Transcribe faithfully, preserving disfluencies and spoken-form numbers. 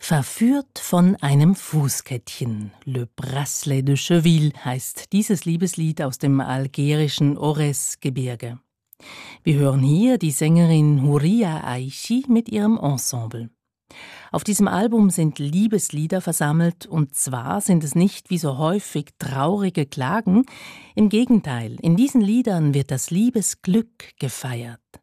Verführt von einem Fußkettchen. Le Bracelet de Cheville heißt dieses Liebeslied aus dem algerischen Aurès-Gebirge. Wir hören hier die Sängerin Houria Aishi mit ihrem Ensemble. Auf diesem Album sind Liebeslieder versammelt, und zwar sind es nicht wie so häufig traurige Klagen. Im Gegenteil, in diesen Liedern wird das Liebesglück gefeiert.